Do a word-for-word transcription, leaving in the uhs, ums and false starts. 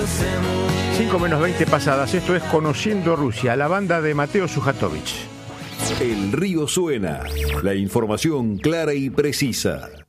cinco menos veinte pasadas, esto es Conociendo Rusia, la banda de Mateo Sujatovich. El río suena, la información clara y precisa.